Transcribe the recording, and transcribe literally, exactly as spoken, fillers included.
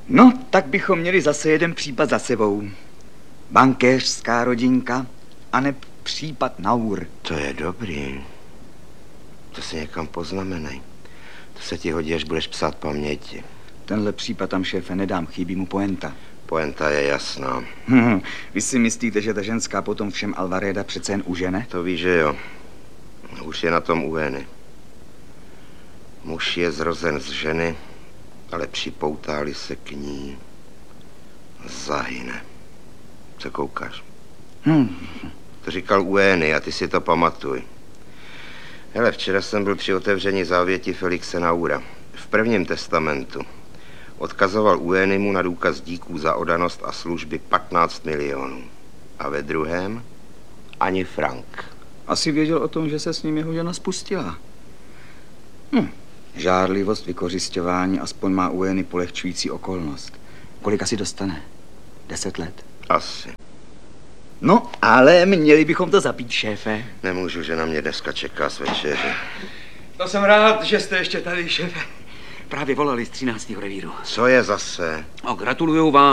No, tak bychom měli zase jeden případ za sebou. Bankéřská rodinka, aneb případ Naur. To je dobrý. To si někam poznamenej. To se ti hodí, až budeš psát paměti. Tenhle případ tam, šéfe, nedám, chybí mu poenta. Poenta je jasná. Hm, vy si myslíte, že ta ženská potom všem Alvareda přece jen užene? To ví, že jo. Už je na tom u Eny. Muž je zrozen z ženy, ale připoutá-li se k ní, zahyne. Co koukáš? Hm. To říkal u Eny a ty si to pamatuj. Hele, včera jsem byl při otevření závěti Felixe Naura. V prvním testamentu odkazoval u Eny mu na důkaz díků za oddanost a služby patnáct milionů. A ve druhém ani frank. Asi věděl o tom, že se s ním jeho žena spustila. Hm. Žárlivost, vykořisťování, aspoň má u Eny polehčující okolnost. Kolik asi dostane? Deset let? Asi. No, ale měli bychom to zapít, šéfe. Nemůžu, že na mě dneska čeká s večeři. To jsem rád, že jste ještě tady, šéfe. Právě volali z třináctého revíru. Co je zase? A gratuluju vám.